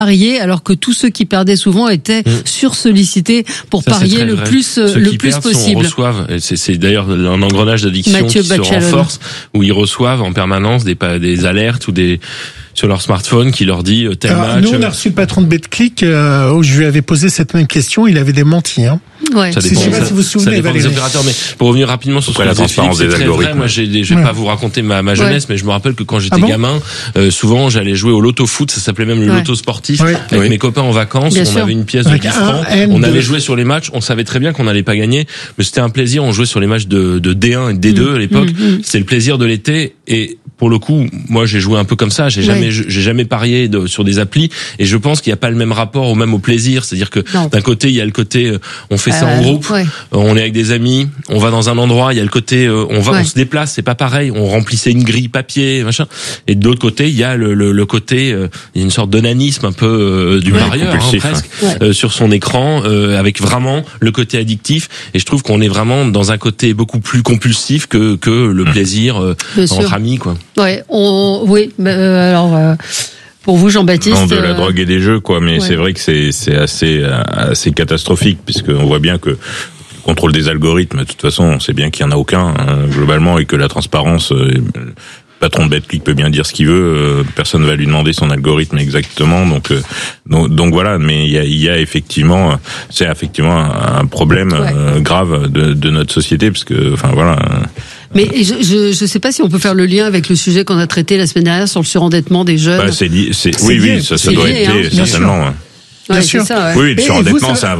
parier, alors que tous ceux qui perdaient souvent étaient sursollicités pour parier le plus possible. Reçoivent, c'est d'ailleurs un engrenage d'addiction qui se renforce, où ils reçoivent en permanence des alertes ou sur leur smartphone qui leur dit tel match. Nous, on a reçu le patron de BetClick où je lui avais posé cette même question. Il avait démenti. Ouais. Ça dépend, je sais pas si vous vous souvenez, ça dépend des opérateurs, mais pour revenir rapidement sur la transparence des algorithmes. Moi, je vais pas vous raconter ma jeunesse, mais je me rappelle que quand j'étais gamin, souvent j'allais jouer au loto foot, ça s'appelait même le loto sportif, avec mes copains en vacances. On avait une pièce de 10 francs, on allait jouer sur les matchs, on savait très bien qu'on n'allait pas gagner, mais c'était un plaisir. On jouait sur les matchs de D1 et de D2 à l'époque. C'était le plaisir de l'été. Et pour le coup, moi j'ai joué un peu comme ça. J'ai jamais parié sur des applis, et je pense qu'il n'y a pas le même rapport même au plaisir. C'est-à-dire que d'un côté il y a le côté on fait ça en groupe, on est avec des amis, on va dans un endroit, il y a le côté on se déplace, c'est pas pareil, on remplissait une grille papier machin, et de l'autre côté il y a le côté il y a une sorte d'onanisme un peu du parieur presque sur son écran, avec vraiment le côté addictif, et je trouve qu'on est vraiment dans un côté beaucoup plus compulsif que le plaisir entre amis, quoi. Pour vous, Jean-Baptiste, non, de la drogue et des jeux, quoi. Mais c'est vrai que c'est assez catastrophique, puisqu'on voit bien que le contrôle des algorithmes, de toute façon, on sait bien qu'il y en a aucun globalement, et que la transparence, le patron de BetClick peut bien dire ce qu'il veut, personne va lui demander son algorithme exactement, donc voilà. Mais il y a effectivement, c'est effectivement un problème grave de notre société, parce que, enfin voilà. Mais je sais pas si on peut faire le lien avec le sujet qu'on a traité la semaine dernière sur le surendettement des jeunes. Bah, oui, ça doit être certainement. Bien sûr. Ça, oui, le surendettement, c'est un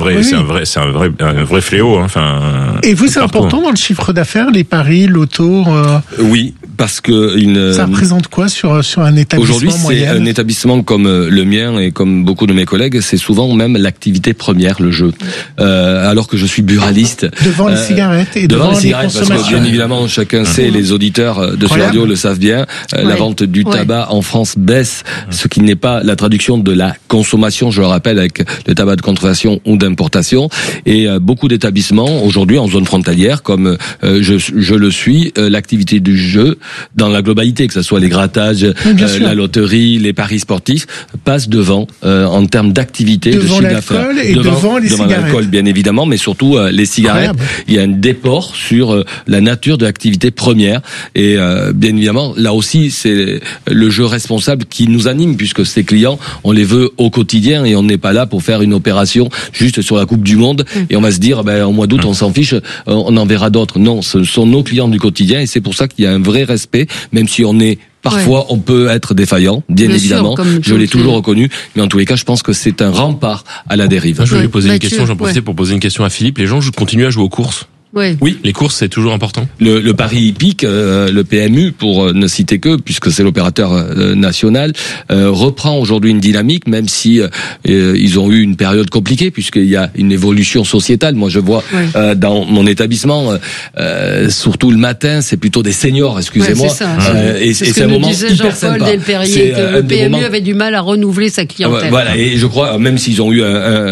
vrai fléau. Enfin. Et vous, c'est important dans le chiffre d'affaires, les paris, l'auto. Oui, parce que ça représente quoi sur un établissement aujourd'hui, moyen? C'est un établissement comme le mien et comme beaucoup de mes collègues, c'est souvent même l'activité première, le jeu. Alors que je suis buraliste. Devant les cigarettes et devant les consommations. Parce que bien évidemment, chacun sait, les auditeurs de ce radio le savent bien, la vente du tabac en France baisse, ce qui n'est pas la traduction de la consommation, je le rappelle, avec le tabac de contrefaçon ou d'importation. Et beaucoup d'établissements, aujourd'hui, en zone frontalière, comme je le suis, l'activité du jeu, dans la globalité, que ce soit les grattages, la loterie, les paris sportifs, passe devant en termes d'activité, de chiffre d'affaires. Et devant les cigarettes. L'alcool, bien évidemment, mais surtout les cigarettes. Il y a un déport sur la nature de l'activité première. Et bien évidemment, là aussi, c'est le jeu responsable qui nous anime, puisque ces clients, on les veut au quotidien, et on n'est pas là pour faire une opération juste sur la Coupe du Monde, et on va se dire, au mois d'août, on s'en fiche, on en verra d'autres. Non, ce sont nos clients du quotidien, et c'est pour ça qu'il y a un vrai respect, même si on est parfois, on peut être défaillant, bien évidemment. Sûr, je l'ai toujours reconnu. Mais en tous les cas, je pense que c'est un rempart à la dérive. Je voulais poser une question, j'en profitais pour poser une question à Philippe. Les gens continuent à jouer aux courses? Oui, les courses, c'est toujours important. Le pari hippique, le PMU, pour ne citer que, puisque c'est l'opérateur national, reprend aujourd'hui une dynamique, même si ils ont eu une période compliquée, puisqu'il y a une évolution sociétale. Moi, je vois dans mon établissement, surtout le matin, c'est plutôt des seniors, excusez-moi. C'est ça, et c'est un moment hyper sympa. Que le PMU avait du mal à renouveler sa clientèle. Voilà, et je crois, même s'ils ont eu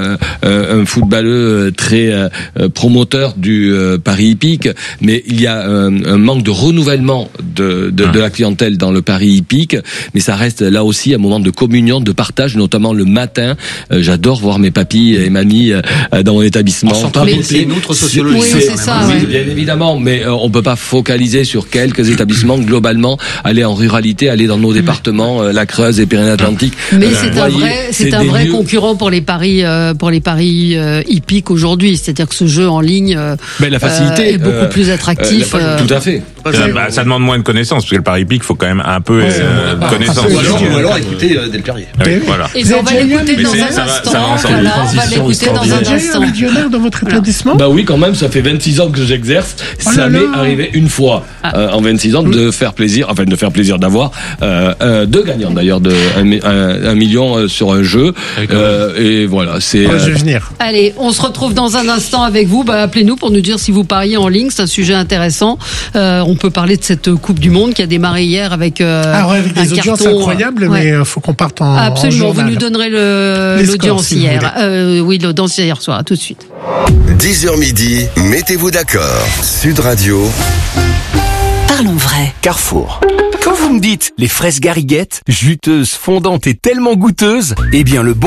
un footballeur très promoteur du pari hippique, mais il y a un manque de renouvellement de la clientèle dans le pari hippique, mais ça reste là aussi un moment de communion, de partage, notamment le matin. J'adore voir mes papis et mamies dans mon établissement. C'est une autre sociologie. Oui, c'est ça. Oui, bien évidemment, mais on peut pas focaliser sur quelques établissements globalement, aller en ruralité, aller dans nos départements, la Creuse et Pyrénées-Atlantiques. Mais c'est un vrai concurrent pour les paris hippiques aujourd'hui, c'est-à-dire que ce jeu en ligne la facilité est beaucoup plus attractif. Tout à fait. Ça demande moins de connaissances, parce que le pari hippique, il faut quand même un peu de connaissances. Ou alors écouter Del Perrier. Voilà. Et on va l'écouter dans un instant. On va l'écouter dans un instant. Millionnaire dans votre établissement? Oui, quand même, ça fait 26 ans que j'exerce. Ça m'est arrivé une fois en 26 ans de faire plaisir, d'avoir deux gagnants d'ailleurs de 1 million sur un jeu. Et voilà, c'est. Je vais venir. Allez, on se retrouve dans un instant avec vous. Appelez-nous pour nous dire si vous pariez en ligne, c'est un sujet intéressant. On peut parler de cette Coupe du Monde qui a démarré hier avec avec des audiences incroyables, mais faut qu'on parte en absolument. Vous nous donnerez l'audience hier. Oui, l'audience hier soir. À tout de suite. 10h midi, mettez-vous d'accord. Sud Radio. Parlons vrai. Carrefour. Quand vous me dites les fraises Gariguette, juteuses, fondantes et tellement goûteuses, eh bien le bon